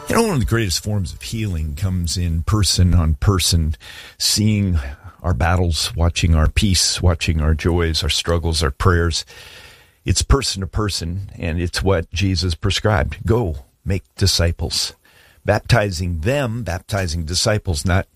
You know, one of the greatest forms of healing comes in person on person, seeing our battles, watching our peace, watching our joys, our struggles, our prayers. It's person to person, and it's what Jesus prescribed. Go, make disciples. Baptizing disciples, not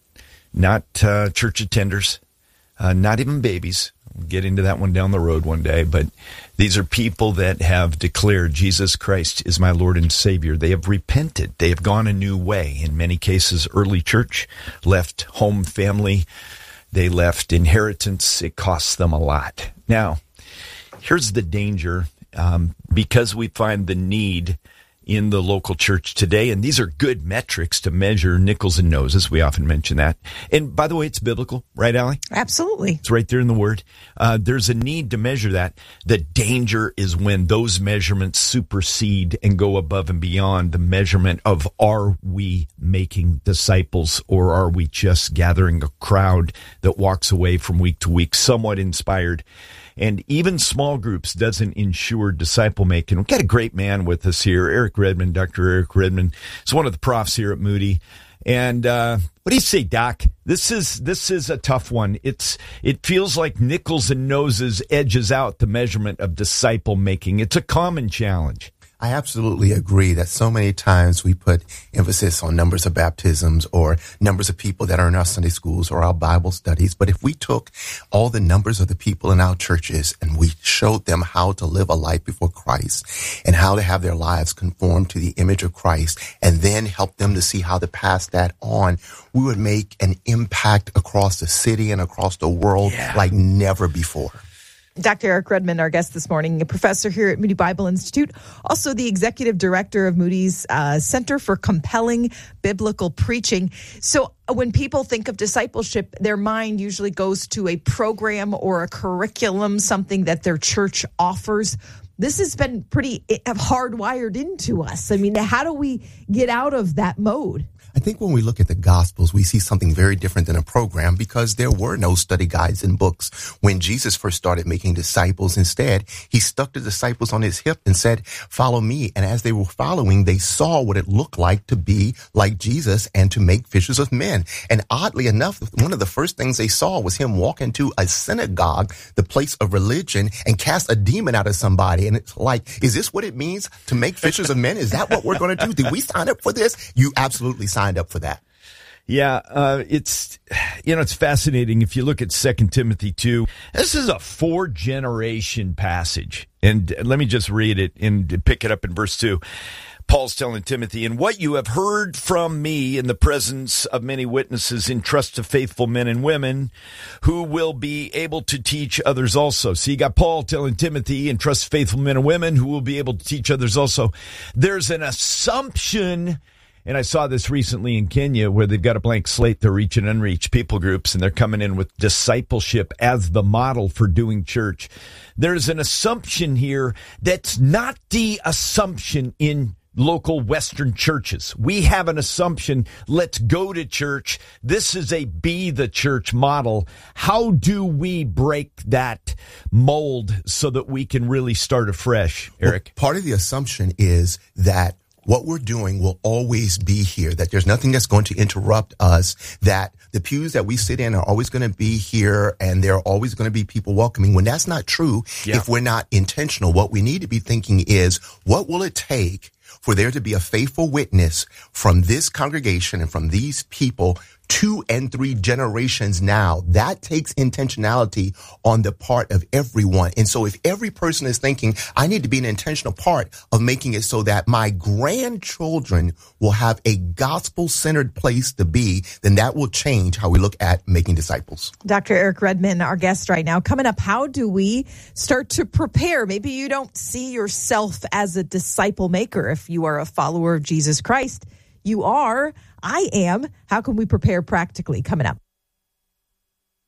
church attenders, not even babies. We'll get into that one down the road one day, but these are people that have declared Jesus Christ is my Lord and Savior. They have repented. They have gone a new way. In many cases, early church, left home, family. They left inheritance. It costs them a lot. Now, here's the danger, because we find the need in the local church today, and these are good metrics to measure nickels and noses. We often mention that. And by the way, it's biblical, right, Allie? Absolutely. It's right there in the Word. There's a need to measure that. The danger is when those measurements supersede and go above and beyond the measurement of, are we making disciples, or are we just gathering a crowd that walks away from week to week somewhat inspired? And even small groups doesn't ensure disciple making. We've got a great man with us here, Eric Redmond, Dr. Eric Redmond. He's one of the profs here at Moody. And what do you say, Doc? This is a tough one. It feels like nickels and noses edges out the measurement of disciple making. It's a common challenge. I absolutely agree that so many times we put emphasis on numbers of baptisms or numbers of people that are in our Sunday schools or our Bible studies. But if we took all the numbers of the people in our churches and we showed them how to live a life before Christ and how to have their lives conform to the image of Christ, and then help them to see how to pass that on, we would make an impact across the city and across the world like never before. Dr. Eric Redmond, our guest this morning, a professor here at Moody Bible Institute, also the executive director of Moody's Center for Compelling Biblical Preaching. So when people think of discipleship, their mind usually goes to a program or a curriculum, something that their church offers. This has been pretty hardwired into us. I mean, how do we get out of that mode? I think when we look at the Gospels, we see something very different than a program, because there were no study guides and books when Jesus first started making disciples. Instead, he stuck the disciples on his hip and said, follow me. And as they were following, they saw what it looked like to be like Jesus and to make fishers of men. And oddly enough, one of the first things they saw was him walk into a synagogue, the place of religion, and cast a demon out of somebody. And it's like, is this what it means to make fishers of men? Is that what we're going to do? Did we sign up for this? You absolutely signed up for that. Yeah, it's fascinating. If you look at 2 Timothy 2, this is a 4-generation passage. And let me just read it and pick it up in verse 2. Paul's telling Timothy, and what you have heard from me in the presence of many witnesses, entrust to faithful men and women who will be able to teach others also. So you got Paul telling Timothy, entrust to faithful men and women who will be able to teach others also. There's an assumption. And I saw this recently in Kenya, where they've got a blank slate. They're reaching unreached people groups, and they're coming in with discipleship as the model for doing church. There's an assumption here that's not the assumption in local Western churches. We have an assumption, let's go to church. This is a be the church model. How do we break that mold so that we can really start afresh, Eric? Well, part of the assumption is that what we're doing will always be here, that there's nothing that's going to interrupt us, that the pews that we sit in are always going to be here, and there are always going to be people welcoming. When that's not true, if we're not intentional, what we need to be thinking is, what will it take for there to be a faithful witness from this congregation and from these people 2 and 3 generations now? That takes intentionality on the part of everyone. And so if every person is thinking, I need to be an intentional part of making it so that my grandchildren will have a gospel-centered place to be, then that will change how we look at making disciples. Dr. Eric Redmond, our guest right now. Coming up, how do we start to prepare? Maybe you don't see yourself as a disciple maker if you are a follower of Jesus Christ. You are. I am. How can we prepare practically? Coming up.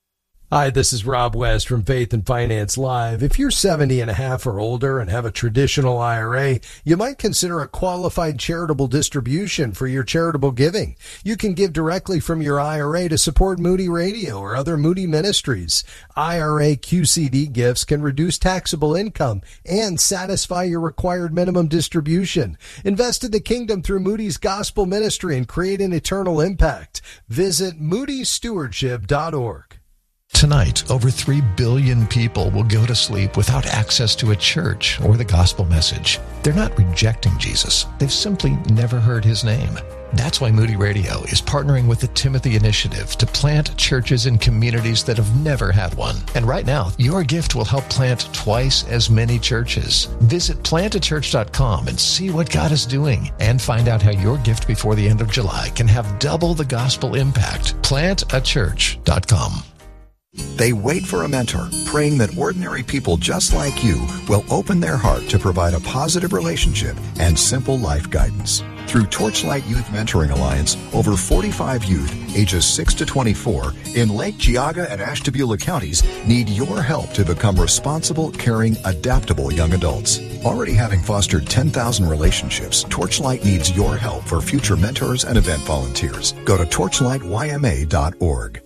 Hi, this is Rob West from Faith and Finance Live. If you're 70 and a half or older and have a traditional IRA, you might consider a qualified charitable distribution for your charitable giving. You can give directly from your IRA to support Moody Radio or other Moody ministries. IRA QCD gifts can reduce taxable income and satisfy your required minimum distribution. Invest in the kingdom through Moody's Gospel Ministry and create an eternal impact. Visit moodystewardship.org. Tonight, over 3 billion people will go to sleep without access to a church or the gospel message. They're not rejecting Jesus. They've simply never heard his name. That's why Moody Radio is partnering with the Timothy Initiative to plant churches in communities that have never had one. And right now, your gift will help plant twice as many churches. Visit plantachurch.com and see what God is doing, and find out how your gift before the end of July can have double the gospel impact. Plantachurch.com. They wait for a mentor, praying that ordinary people just like you will open their heart to provide a positive relationship and simple life guidance. Through Torchlight Youth Mentoring Alliance, over 45 youth ages 6 to 24 in Lake Geauga and Ashtabula counties need your help to become responsible, caring, adaptable young adults. Already having fostered 10,000 relationships, Torchlight needs your help for future mentors and event volunteers. Go to torchlightyma.org.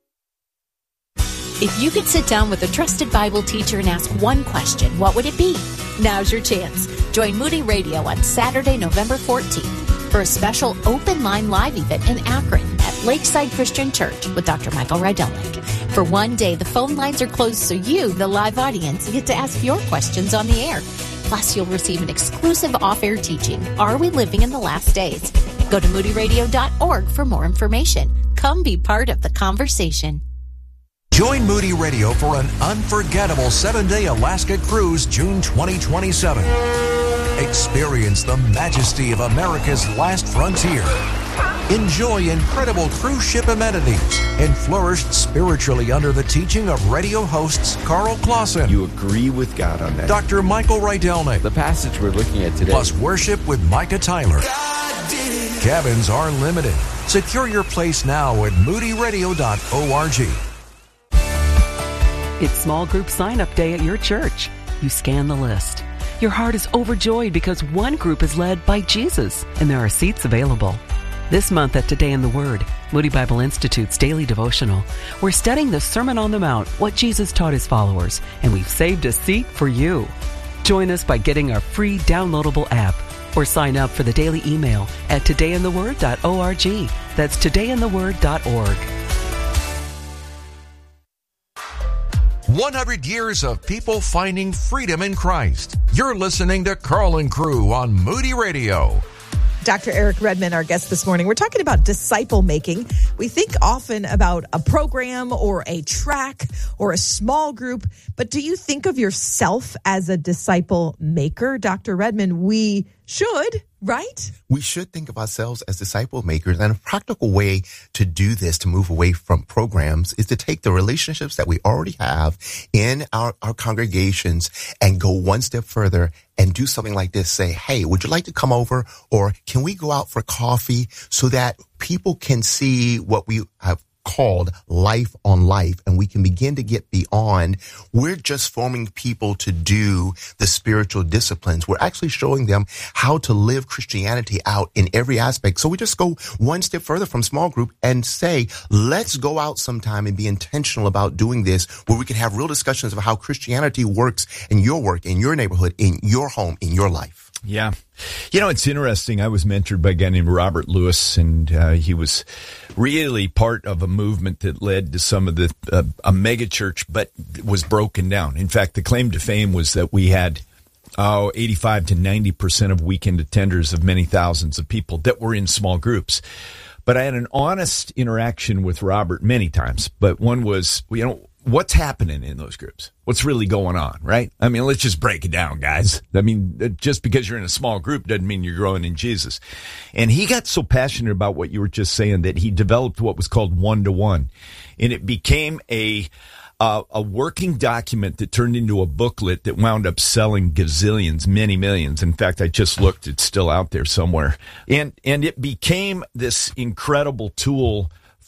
If you could sit down with a trusted Bible teacher and ask one question, what would it be? Now's your chance. Join Moody Radio on Saturday, November 14th for a special open line live event in Akron at Lakeside Christian Church with Dr. Michael Rydelnik. For one day, the phone lines are closed so you, the live audience, get to ask your questions on the air. Plus, you'll receive an exclusive off-air teaching, Are We Living in the Last Days? Go to moodyradio.org for more information. Come be part of the conversation. Join Moody Radio for an unforgettable 7-day Alaska cruise June 2027. Experience the majesty of America's last frontier. Enjoy incredible cruise ship amenities and flourish spiritually under the teaching of radio hosts Carl Clausen. You agree with God on that. Dr. Michael Rydelnik. The passage we're looking at today. Plus worship with Micah Tyler. Cabins are limited. Secure your place now at moodyradio.org. It's small group sign-up day at your church. You scan the list. Your heart is overjoyed because one group is led by Jesus, and there are seats available. This month at Today in the Word, Moody Bible Institute's daily devotional, we're studying the Sermon on the Mount, what Jesus taught his followers, and we've saved a seat for you. Join us by getting our free downloadable app, or sign up for the daily email at todayintheword.org. That's todayintheword.org. 100 years of people finding freedom in Christ. You're listening to Carl and Crew on Moody Radio. Dr. Eric Redmond, our guest this morning. We're talking about disciple making. We think often about a program or a track or a small group, but do you think of yourself as a disciple maker? Dr. Redmond, we should, right? We should think of ourselves as disciple makers. And a practical way to do this, to move away from programs, is to take the relationships that we already have in our congregations and go one step further and do something like this. Say, hey, would you like to come over? Or can we go out for coffee so that people can see what we have called life on life, and we can begin to get beyond. We're just forming people to do the spiritual disciplines. We're actually showing them how to live Christianity out in every aspect. So we just go one step further from small group and say, let's go out sometime and be intentional about doing this, where we can have real discussions of how Christianity works in your work, in your neighborhood, in your home, in your life. Yeah. You know, it's interesting. I was mentored by a guy named Robert Lewis, and he was really part of a movement that led to some of the a mega church, but was broken down. In fact, the claim to fame was that we had 85 to 90% of weekend attenders of many thousands of people that were in small groups. But I had an honest interaction with Robert many times. But one was, you know, what's happening in those groups? What's really going on, right? I mean, let's just break it down, guys. I mean, just because you're in a small group doesn't mean you're growing in Jesus. And he got so passionate about what you were just saying that he developed what was called one-to-one. And it became a working document that turned into a booklet that wound up selling gazillions, many millions. In fact, I just looked, it's still out there somewhere. And it became this incredible tool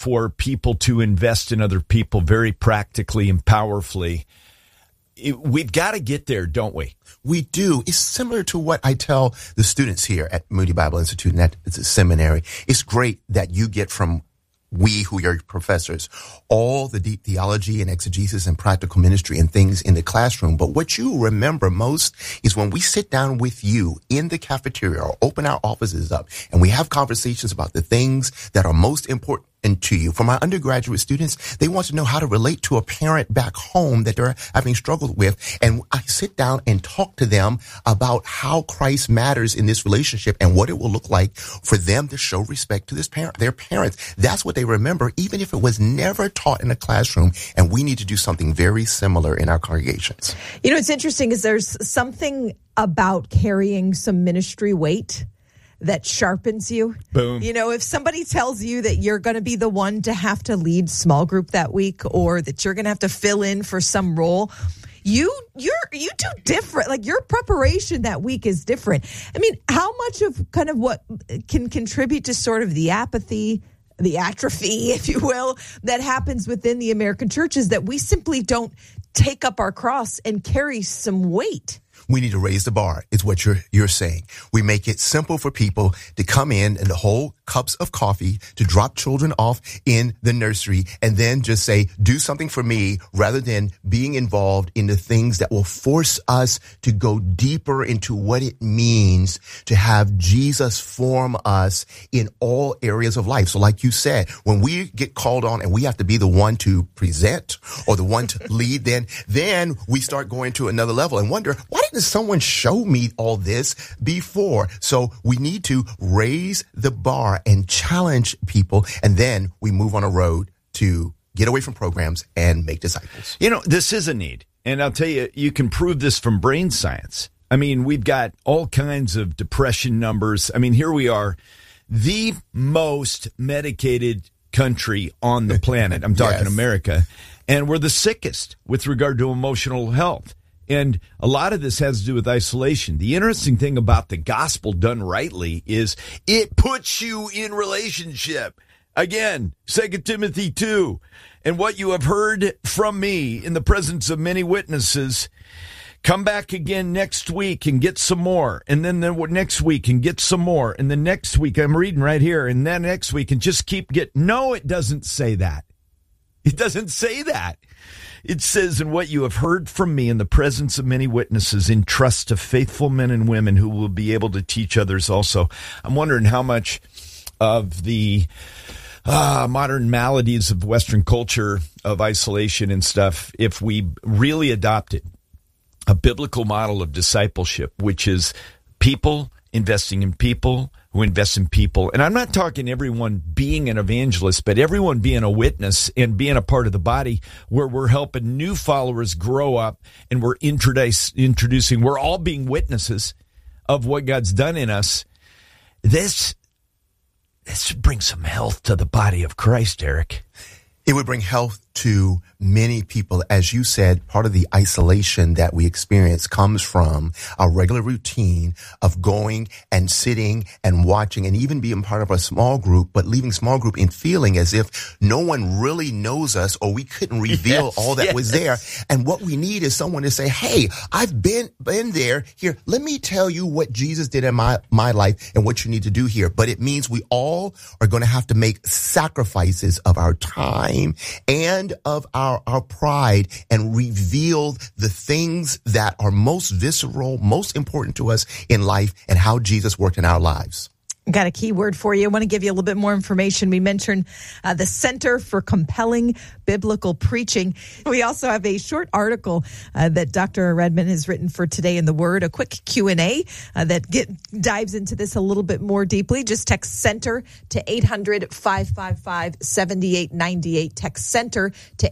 for people to invest in other people very practically and powerfully. We've got to get there, don't we? We do. It's similar to what I tell the students here at Moody Bible Institute, and that it's a seminary. It's great that you get from we who are professors all the deep theology and exegesis and practical ministry and things in the classroom. But what you remember most is when we sit down with you in the cafeteria or open our offices up and we have conversations about the things that are most important to you. For my undergraduate students, they want to know how to relate to a parent back home that they're having struggled with. And I sit down and talk to them about how Christ matters in this relationship and what it will look like for them to show respect to their parents. That's what they remember, even if it was never taught in a classroom. And we need to do something very similar in our congregations. You know, what's interesting is there's something about carrying some ministry weight that sharpens you. Boom. You know, if somebody tells you that you're going to be the one to have to lead small group that week, or that you're going to have to fill in for some role, you do different. Like, your preparation that week is different. I mean, how much of kind of what can contribute to sort of the apathy, the atrophy, if you will, that happens within the American church is that we simply don't take up our cross and carry some weight. We need to raise the bar, is what you're saying. We make it simple for people to come in and to hold cups of coffee, to drop children off in the nursery, and then just say, do something for me, rather than being involved in the things that will force us to go deeper into what it means to have Jesus form us in all areas of life. So like you said, when we get called on and we have to be the one to present or the one to lead, then we start going to another level and wonder, why didn't someone show me all this before? So we need to raise the bar and challenge people, and then we move on a road to get away from programs and make disciples. You know, this is a need. And I'll tell you, you can prove this from brain science. I mean, we've got all kinds of depression numbers. I mean, here we are, the most medicated country on the planet. I'm talking Yes. America. And we're the sickest with regard to emotional health. And a lot of this has to do with isolation. The interesting thing about the gospel done rightly is it puts you in relationship. Again, 2 Timothy 2. And what you have heard from me in the presence of many witnesses, come back again next week and get some more. And then the next week and get some more. And the next week, I'm reading right here, and then next week, and just keep getting. No, it doesn't say that. It doesn't say that. It says, and what you have heard from me in the presence of many witnesses, entrust to faithful men and women who will be able to teach others also. I'm wondering how much of the modern maladies of Western culture, of isolation and stuff, if we really adopted a biblical model of discipleship, which is people investing in people who invest in people. And I'm not talking everyone being an evangelist, but everyone being a witness and being a part of the body, where we're helping new followers grow up, and we're introducing, we're all being witnesses of what God's done in us. This brings some health to the body of Christ, Eric. It would bring health to many people. As you said, part of the isolation that we experience comes from our regular routine of going and sitting and watching and even being part of a small group, but leaving small group and feeling as if no one really knows us, or we couldn't reveal all that was there. And what we need is someone to say, hey, I've been there. Here, let me tell you what Jesus did in my life and what you need to do here. But it means we all are going to have to make sacrifices of our time and of our pride, and reveal the things that are most visceral, most important to us in life, and how Jesus worked in our lives. Got a key word for you. I want to give you a little bit more information. We mentioned the Center for Compelling Biblical Preaching. We also have a short article that Dr. Redmond has written for Today in the Word, a quick Q&A that dives into this a little bit more deeply. Just text CENTER to 800-555-7898. Text CENTER to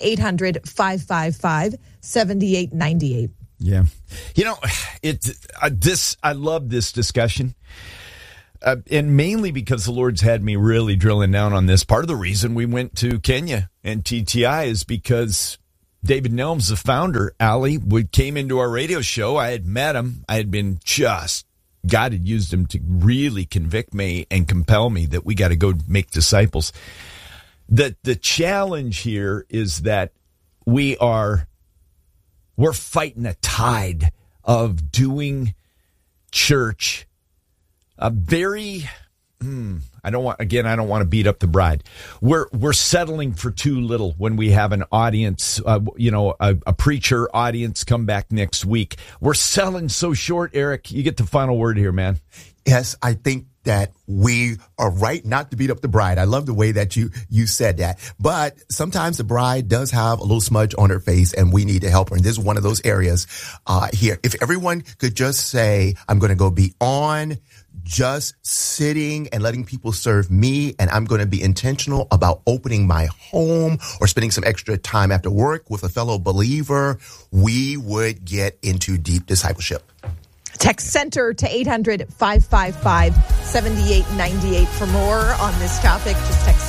800-555-7898. Yeah. You know, I love this discussion. And mainly because the Lord's had me really drilling down on this. Part of the reason we went to Kenya and TTI is because David Nelms, the founder, Ali, came into our radio show. I had met him. I had been God had used him to really convict me and compel me that we got to go make disciples. The challenge here is that we're fighting a tide of doing church a very I don't want to beat up the bride. We're settling for too little when we have an audience, a preacher audience come back next week. We're selling so short. Eric, you get the final word here, man. Yes, I think that we are right not to beat up the bride. I love the way that you said that. But sometimes the bride does have a little smudge on her face and we need to help her. And this is one of those areas here. If everyone could just say, I'm going to go beyond just sitting and letting people serve me, and I'm going to be intentional about opening my home or spending some extra time after work with a fellow believer, we would get into deep discipleship. Text Center to 800-555-7898 for more on this topic. Just text